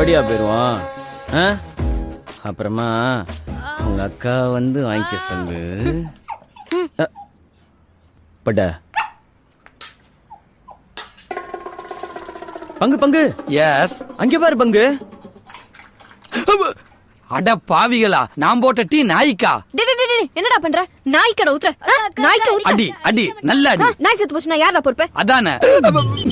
ஓடியா போயிருவான். அப்புறமா உங்க அக்கா வந்து வாங்கிக்க சொல்லு. பட பங்கு எஸ். அங்க பாரு பங்கு. அட பாவிகளா, நான் போட்ட டீ நாய்க்கா. என்னடா பண்ற? நாய்க்கடை ஊத்துற. நாய்க்க ஊத்துற. அடி அடி நல்ல அடி. நாய் செத்து போச்சுன்னா யாரா பொறுப்பு? அதானே.